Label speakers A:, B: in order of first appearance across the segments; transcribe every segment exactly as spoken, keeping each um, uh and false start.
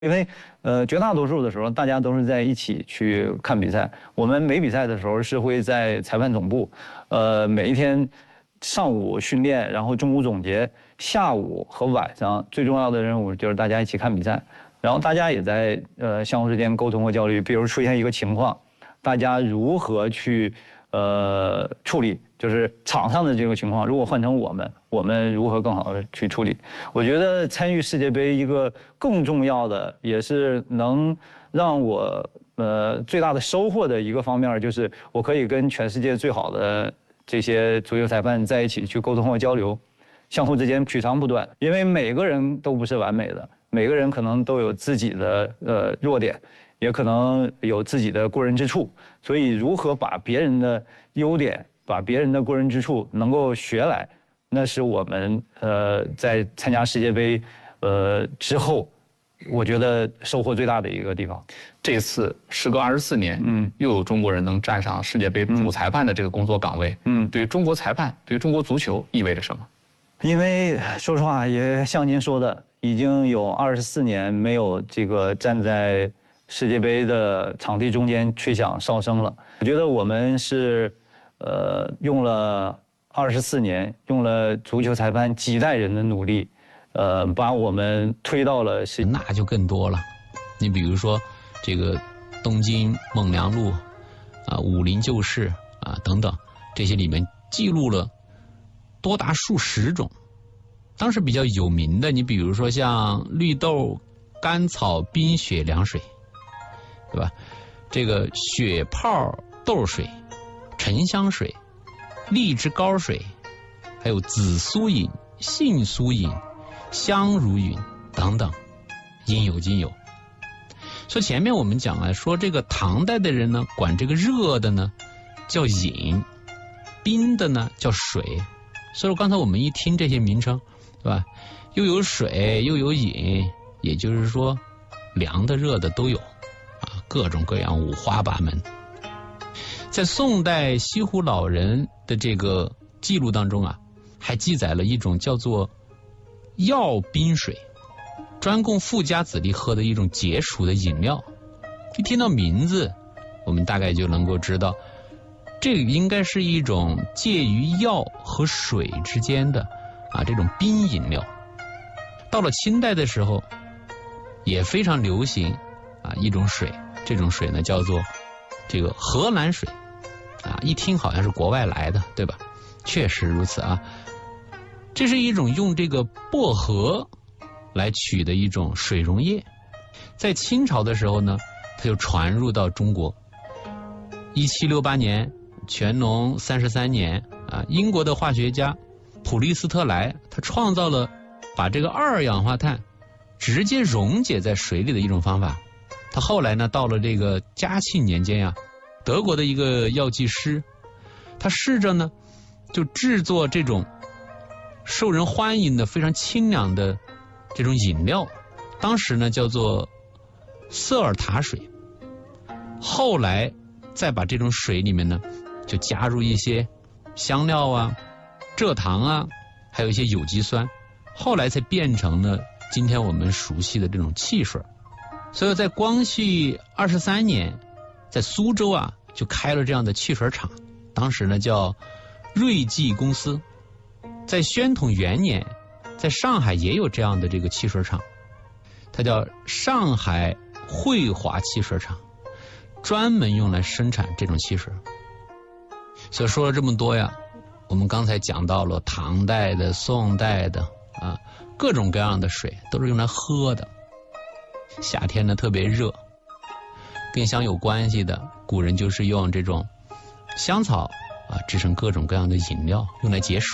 A: 因为呃，绝大多数的时候，大家都是在一起去看比赛。我们没比赛的时候是会在裁判总部，呃，每一天上午训练，然后中午总结，下午和晚上最重要的任务就是大家一起看比赛。然后大家也在呃相互之间沟通和交流，比如出现一个情况，大家如何去呃处理，就是场上的这个情况，如果换成我们，我们如何更好的去处理？我觉得参与世界杯一个更重要的，也是能让我呃最大的收获的一个方面，就是我可以跟全世界最好的这些足球裁判在一起去沟通和交流，相互之间取长补短，因为每个人都不是完美的。每个人可能都有自己的呃弱点，也可能有自己的过人之处，所以如何把别人的优点、把别人的过人之处能够学来，那是我们呃在参加世界杯呃之后，我觉得收获最大的一个地方。
B: 这次时隔二十四年，嗯，又有中国人能站上世界杯主裁判的这个工作岗位，嗯，对于中国裁判，对于中国足球意味着什么？
A: 因为说实话，也像您说的。已经有二十四年没有这个站在世界杯的场地中间吹响哨声了。我觉得我们是，呃，用了二十四年，用了足球裁判几代人的努力，呃，把我们推到了世。
C: 那就更多了。你比如说，这个东京孟良路，啊，武林旧事啊等等，这些里面记录了多达数十种。当时比较有名的，你比如说像绿豆甘草冰雪凉水，对吧？这个雪泡豆水、沉香水、荔枝膏水，还有紫苏饮、杏苏饮、香如饮等等，应有尽有。所以前面我们讲了，说这个唐代的人呢，管这个热的呢叫饮，冰的呢叫水。所以说刚才我们一听这些名称，对吧？又有水又有饮，也就是说凉的热的都有啊，各种各样五花八门。在宋代西湖老人的这个记录当中啊，还记载了一种叫做药冰水，专供富家子弟喝的一种解暑的饮料。一听到名字，我们大概就能够知道，这个应该是一种介于药和水之间的啊，这种冰饮料。到了清代的时候，也非常流行啊一种水，这种水呢叫做这个荷兰水啊，一听好像是国外来的，对吧？确实如此啊。这是一种用这个薄荷来取的一种水溶液，在清朝的时候呢，它就传入到中国。一七六八年，乾隆三十三年啊，英国的化学家普利斯特莱，他创造了把这个二氧化碳直接溶解在水里的一种方法。他后来呢，到了这个嘉庆年间呀，德国的一个药剂师，他试着呢就制作这种受人欢迎的非常清凉的这种饮料，当时呢叫做瑟尔塔水。后来再把这种水里面呢就加入一些香料啊、蔗糖啊，还有一些有机酸，后来才变成了今天我们熟悉的这种汽水。所以在光绪二十三年，在苏州啊就开了这样的汽水厂，当时呢叫瑞记公司。在宣统元年，在上海也有这样的这个汽水厂，它叫上海汇华汽水厂，专门用来生产这种汽水。所以说了这么多呀，我们刚才讲到了唐代的、宋代的啊，各种各样的水都是用来喝的。夏天呢特别热，跟香有关系的，古人就是用这种香草啊制成各种各样的饮料，用来解暑。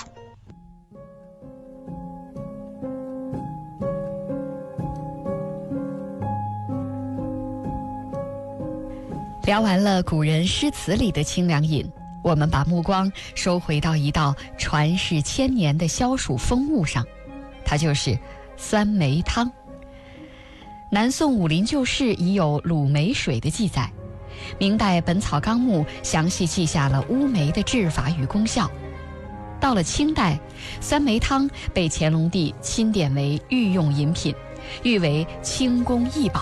D: 聊完了古人诗词里的清凉饮，我们把目光收回到一道传世千年的消暑风物上，它就是酸梅汤。南宋武林旧事已有卤梅水的记载，明代《本草纲目》详细记下了乌梅的治法与功效。到了清代，酸梅汤被乾隆帝钦点为御用饮品，誉为清宫异宝。